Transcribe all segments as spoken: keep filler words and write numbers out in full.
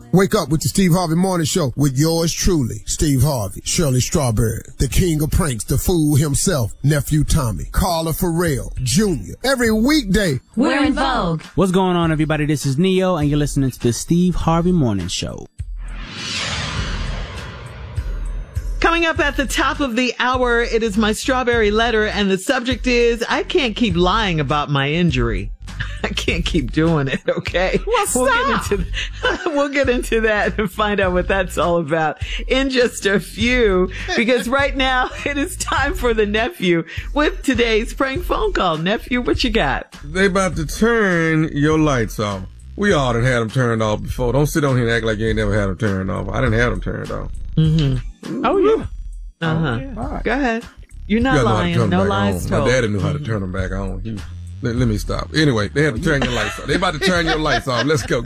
Wake up with the Steve Harvey Morning Show with yours truly, Steve Harvey, Shirley Strawberry, the king of pranks, the fool himself, Nephew Tommy, Carla Farrell, Junior Every weekday, we're in vogue. What's going on, everybody? This is Neo, and you're listening to the Steve Harvey Morning Show. Coming up at the top of the hour, it is my strawberry letter, and the subject is, I can't keep lying about my injury. I can't keep doing it, okay? Well, we'll stop. get into we'll get into that and find out what that's all about in just a few, because right now it is time for the nephew with today's prank phone call. Nephew, what you got? They about to turn your lights off. We all done had them turned off before. Don't sit on here and act like you ain't never had them turned off. I didn't have them turned off. Mm-hmm. Oh, yeah. Uh-huh. Oh, yeah. Right. Go ahead. You're not you lying. No lies told. My daddy knew how to turn them back on. He Let, let me stop. Anyway, they had to turn your lights off. They about to turn your lights off. Let's go.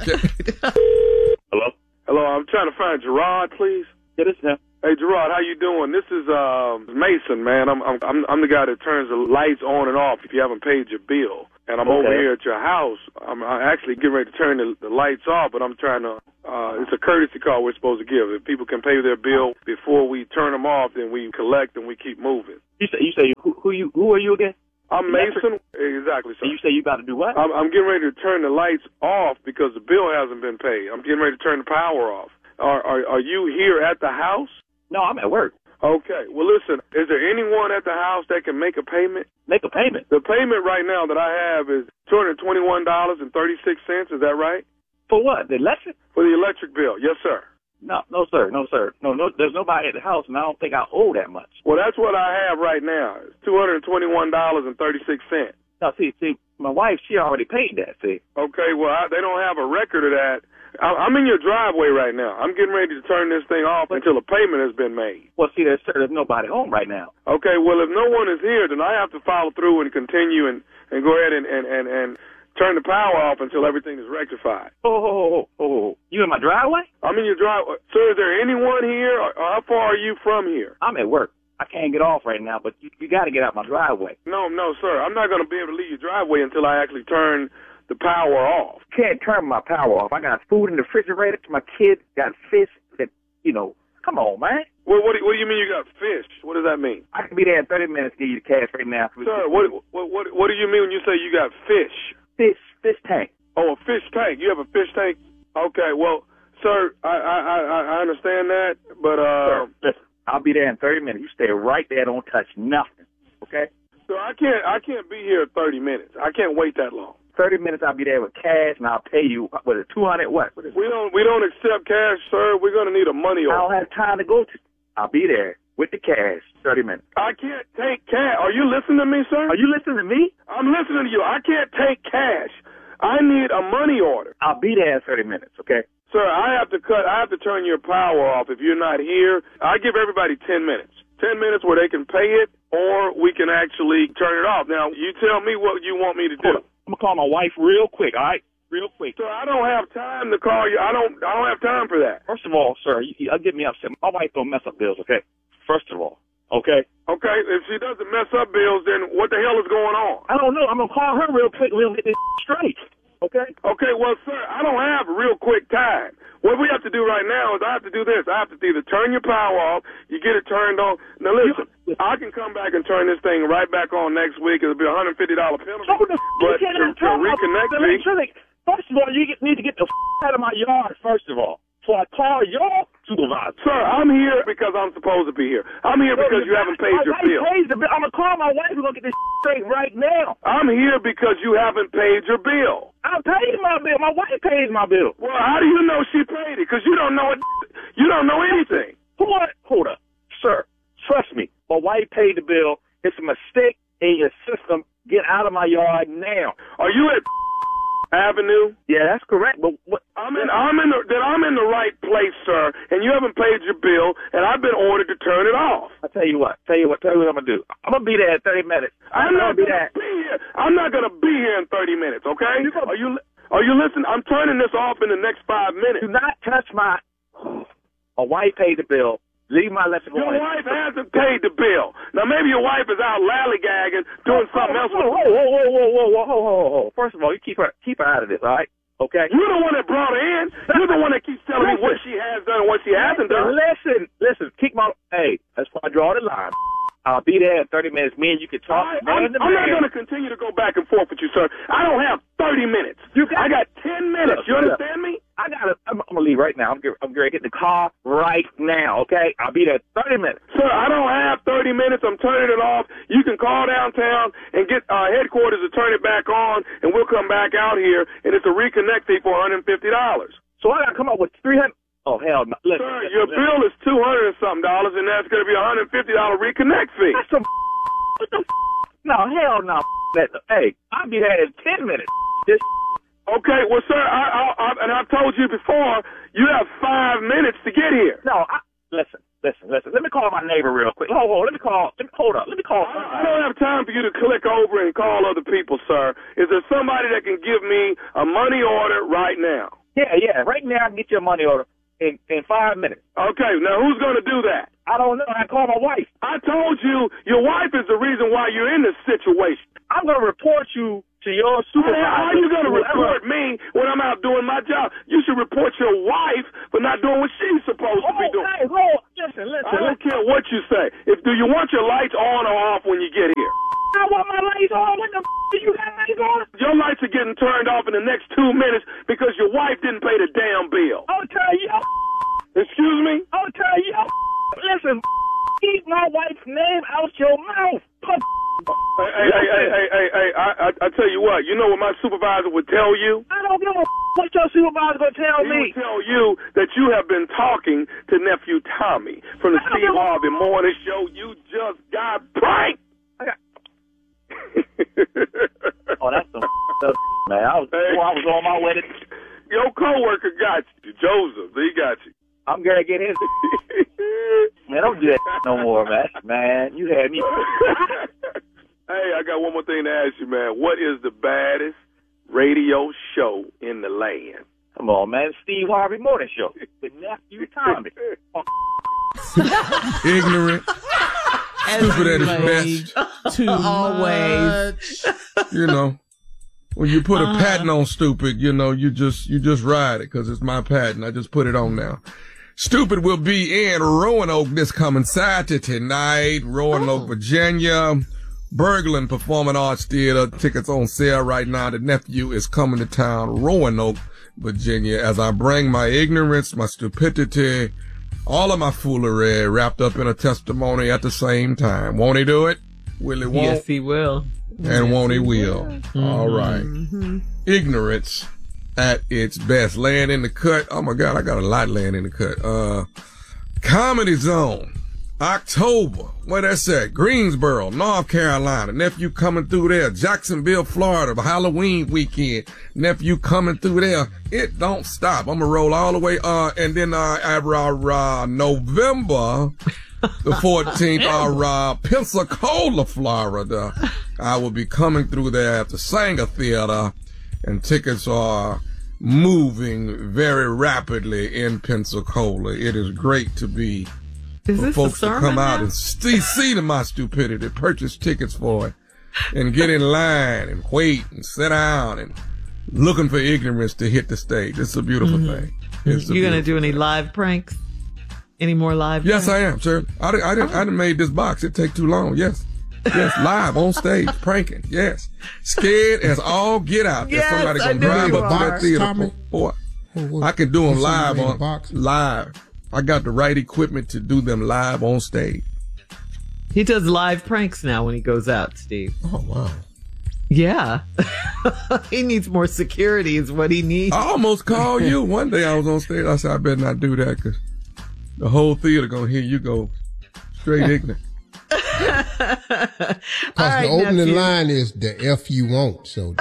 Hello? Hello, I'm trying to find Gerard, please. Yeah, this is him. Hey, Gerard, how you doing? This is uh, Mason, man. I'm, I'm I'm I'm the guy that turns the lights on and off if you haven't paid your bill. And I'm okay. over here at your house. I'm, I'm actually getting ready to turn the, the lights off, but I'm trying to, uh, it's a courtesy call we're supposed to give. If people can pay their bill before we turn them off, then we collect and we keep moving. You say, you say, who, who you, who are you again? I'm Mason. Exactly, sir. And you say you about to do what? I'm, I'm getting ready to turn the lights off because the bill hasn't been paid. I'm getting ready to turn the power off. Are, are, are you here at the house? No, I'm at work. Okay. Well, listen, is there anyone at the house that can make a payment? Make a payment? The payment right now that I have is two hundred twenty-one dollars and thirty-six cents. Is that right? For what? The electric? For the electric bill. Yes, sir. No, no, sir. No, sir. No, no. There's nobody at the house, and I don't think I owe that much. Well, that's what I have right now. It's two hundred twenty-one dollars and thirty-six cents. No, see, see, my wife, she already paid that, see. Okay, well, I, they don't have a record of that. I, I'm in your driveway right now. I'm getting ready to turn this thing off until a payment has been made. Well, see, there's, there's nobody home right now. Okay, well, if no one is here, then I have to follow through and continue and, and go ahead and, and, and, and turn the power off until everything is rectified. Oh, oh, oh, oh, oh. You in my driveway? I'm in your driveway. Sir, is there anyone here? Or how far are you from here? I'm at work. I can't get off right now, but you, you got to get out my driveway. No, no, sir. I'm not going to be able to leave your driveway until I actually turn the power off. Can't turn my power off. I got food in the refrigerator. My kids got fish that, you know, come on, man. Well, what do, what do you mean you got fish? What does that mean? I can be there in thirty minutes to give you the cash right now. Sir, what, what, what, what do you mean when you say you got fish? Fish, fish tank. Oh, a fish tank. You have a fish tank? Okay, well, sir, I I, I, I understand that, but, uh... Sir, listen, I'll be there in thirty minutes. You stay right there. Don't touch nothing, okay? So I can't, I can't be here thirty minutes. I can't wait that long. thirty minutes, I'll be there with cash, and I'll pay you, what is it, two hundred what? what is we don't, we don't accept cash, sir. We're going to need a money order. I don't have time to go to. I'll be there with the cash, thirty minutes. I can't take cash. Are you listening to me, sir? Are you listening to me? I'm listening to you. I can't take cash. I need a money order. I'll be there in thirty minutes, okay? Sir, I have to cut, I have to turn your power off if you're not here. I give everybody ten minutes. ten minutes where they can pay it, or we can actually turn it off. Now, you tell me what you want me to do. I'm going to call my wife real quick, all right? Real quick. Sir, I don't have time to call you. I don't I don't have time for that. First of all, sir, you, you get me upset. My wife don't mess up bills, okay? First of all, okay? Okay, if she doesn't mess up bills, then what the hell is going on? I don't know. I'm going to call her real quick and we'll get this straight, okay? Okay, well, sir, I don't have real quick time. What we have to do right now is I have to do this. I have to either turn your power off, you get it turned on. Now, listen, you, I can come back and turn this thing right back on next week. It'll be a one hundred fifty dollars penalty. So the but to, to reconnect me... First of all, you get, need to get the f- out of my yard, first of all. So I call your supervisor. Sir, I'm here because I'm supposed to be here. I'm here because you haven't paid your bill. Pays the bill. I'm going to call my wife. We're going to get this straight right now. I'm here because you haven't paid your bill. I paid my bill. My wife pays my bill. Well, how do you know she paid it? Because you don't know it. You don't know anything. Hold on. Hold up. Sir, trust me. My wife paid the bill. It's a mistake in your system. Get out of my yard now. Are you at Avenue? Yeah, that's correct. But what? I'm in. I'm in. The, that I'm in the right place, sir. And you haven't paid your bill, and I've been ordered to turn it off. I tell you what. Tell you what. Tell you what I'm gonna do. I'm gonna be there in thirty minutes. I'm, I'm not gonna be gonna there. be here. I'm not gonna be here in thirty minutes. Okay? Gonna... Are you? Are you listening? I'm turning this off in the next five minutes. Do not touch my. My wife paid the bill. Leave my electric Your on. wife hasn't paid the bill. Now, maybe your wife is out lollygagging, doing something else. Whoa, whoa, whoa, whoa, whoa, whoa, whoa, whoa, whoa. First of all, you keep her, keep her out of this, all right? Okay? You're the one that brought her in. You're the one that keeps telling me what she has done and what she hasn't done. Listen, listen, kick my, hey, that's why I draw the line. I'll be there in thirty minutes. Me and you can talk. I, I'm, I'm not going to continue to go back and forth with you, sir. I don't have thirty minutes. You got, I got ten minutes. You understand me? I got to, I'm, I'm going to leave right now. I'm going I'm to get in the car right now, okay? I'll be there in thirty minutes. Sir, I don't have thirty minutes. I'm turning it off. You can call downtown and get uh, headquarters to turn it back on, and we'll come back out here, and it's a reconnect fee for one hundred fifty dollars. So I got to come up with three hundred dollars. Oh, hell no. Listen, Sir, listen, your listen. bill is two hundred and something dollars, and that's going to be a one hundred fifty dollars reconnect fee. That's some what the no, hell no. That, hey, I'll be there in ten minutes. This Okay, well, sir, I, I, I, and I've told you before, you have five minutes to get here. No, I, listen, listen, listen. Let me call my neighbor real quick. Hold, hold, let me call, let me, hold up, let me call. I, I don't have time for you to click over and call other people, sir. Is there somebody that can give me a money order right now? Yeah, yeah, right now I can get you a money order in, in five minutes. Okay, now who's going to do that? I don't know. I call my wife. I told you your wife is the reason why you're in this situation. I'm going to report you to your supervisor. How are you going to report me when I'm out doing my job? You should report your wife for not doing what she's supposed oh, to be doing. Hey, hold, listen, listen. I don't care what you say. If do you want your lights on or off when you get here? I want my lights on. When the f*** do you got lights on? Your lights are getting turned off in the next two minutes because your wife didn't pay the damn bill. I'll tell you. Excuse me? I'll tell you. Listen, keep my wife's name out your mouth. Hey, hey, hey, hey, hey, hey, hey, I, I, I tell you what, you know what my supervisor would tell you? I don't give a f*** what your supervisor going to tell he me. He would tell you that you have been talking to Nephew Tommy from the Steve Harvey Morning Show. You just got pranked. I got... oh, that's some stuff, man. I was, hey. I was on my way to... Your coworker got you, Joseph. He got you. I'm gonna get his. Man, don't do that no more, man. Man, you had me. Hey, I got one more thing to ask you, man. What is the baddest radio show in the land? Come on, man. Steve Harvey Morning Show. The Nephew Tommy. Ignorant. Stupid at its best. Too always. You know. When you put a uh, patent on stupid, you know, you just, you just ride it because it's my patent. I just put it on now. Stupid will be in Roanoke this coming Saturday night, Roanoke, oh. Virginia. Berglund Performing Arts Theater. Tickets on sale right now. The nephew is coming to town, Roanoke, Virginia, as I bring my ignorance, my stupidity, all of my foolery wrapped up in a testimony at the same time. Won't he do it? Will he won't? Yes, he will. And yes, won't he, he will. will. Mm-hmm. All right. Mm-hmm. Ignorance at its best. Laying in the cut. Oh, my God, I got a lot laying in the cut. Uh, Comedy Zone. October. Where that's at? Greensboro, North Carolina. Nephew coming through there. Jacksonville, Florida. Halloween weekend. Nephew coming through there. It don't stop. I'm going to roll all the way. Uh, and then, uh, uh, uh November the fourteenth, uh, uh, Pensacola, Florida. I will be coming through there at the Sanger Theater, and tickets are moving very rapidly in Pensacola. It is great to be Is for this folks a to come out now? and see, see to my stupidity, purchase tickets for it, and get in line and wait and sit down and looking for ignorance to hit the stage. It's a beautiful mm-hmm. thing. It's you going to do any thing. live pranks? Any more live Yes, pranks? I am, sir. I, I, didn't, oh. I didn't made this box. It take too long. Yes. Yes, live on stage, pranking. Yes. Scared as all get out. Yes, There's somebody I going to drive up to that theater. Tommy? Boy, what, I can do them you live made a on box? live. I got the right equipment to do them live on stage. He does live pranks now when he goes out, Steve. Oh, wow. Yeah. He needs more security is what he needs. I almost called you. One day I was on stage. I said, I better not do that because the whole theater going to hear you go straight ignorant. Because right, the opening nephew. line is the F you won't. So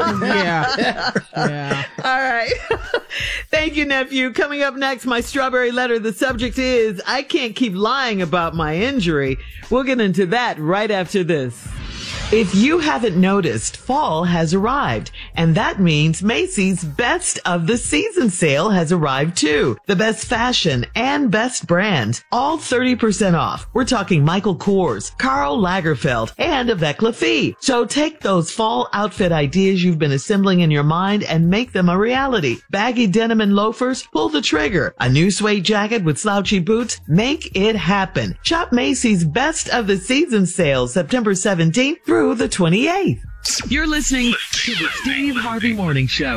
yeah. Yeah. All right. Thank you, nephew. Coming up next, my strawberry letter. The subject is, I can't keep lying about my injury. We'll get into that right after this. If you haven't noticed, fall has arrived, And that means Macy's Best of the Season sale has arrived too. The best fashion and best brands, all thirty percent off. We're talking Michael Kors, Karl Lagerfeld, and Avec Lafite. So take those fall outfit ideas you've been assembling in your mind and make them a reality. Baggy denim and loafers, pull the trigger. A new suede jacket with slouchy boots, make it happen. Shop Macy's Best of the Season sale September seventeenth through the twenty-eighth. You're listening to the Steve Harvey Morning Show.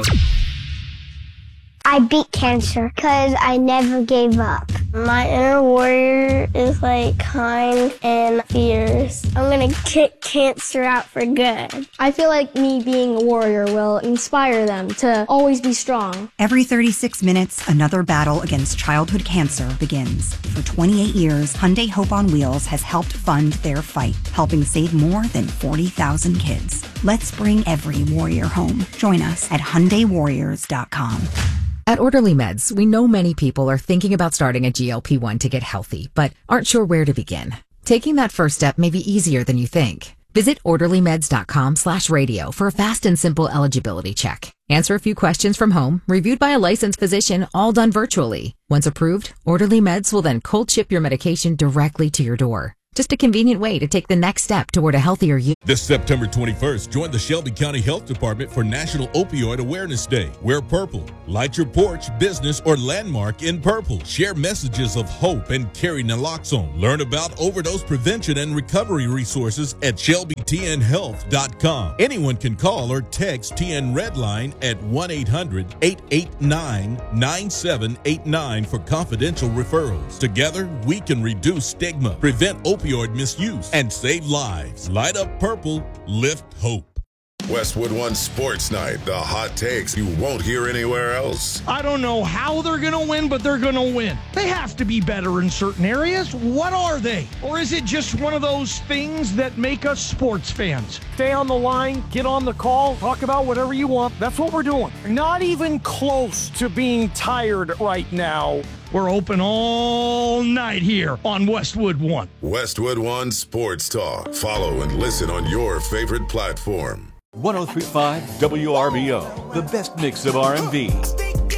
I beat cancer because I never gave up. My inner warrior is like kind and fierce. I'm going to kick cancer out for good. I feel like me being a warrior will inspire them to always be strong. Every thirty-six minutes, another battle against childhood cancer begins. For twenty-eight years, Hyundai Hope on Wheels has helped fund their fight, helping save more than forty thousand kids. Let's bring every warrior home. Join us at Hyundai Warriors dot com. At Orderly Meds, we know many people are thinking about starting a G L P one to get healthy, but aren't sure where to begin. Taking that first step may be easier than you think. Visit orderly meds dot com slash radio for a fast and simple eligibility check. Answer a few questions from home, reviewed by a licensed physician, all done virtually. Once approved, Orderly Meds will then cold ship your medication directly to your door. Just a convenient way to take the next step toward a healthier you. This September twenty-first, join the Shelby County Health Department for National Opioid Awareness Day. Wear purple. Light your porch, business, or landmark in purple. Share messages of hope and carry naloxone. Learn about overdose prevention and recovery resources at shelby t n health dot com. Anyone can call or text T N Redline at one eight hundred eight eight nine nine seven eight nine for confidential referrals. Together, we can reduce stigma, prevent opioid misuse, and save lives. Light up purple, lift hope. Westwood One Sports Night, the hot takes you won't hear anywhere else. I don't know how they're going to win, but they're going to win. They have to be better in certain areas. What are they? Or is it just one of those things that make us sports fans? Stay on the line, get on the call, talk about whatever you want. That's what we're doing. Not even close to being tired right now. We're open all night here on Westwood One. Westwood One Sports Talk. Follow and listen on your favorite platform. one oh three point five W R B O, the best mix of R and B,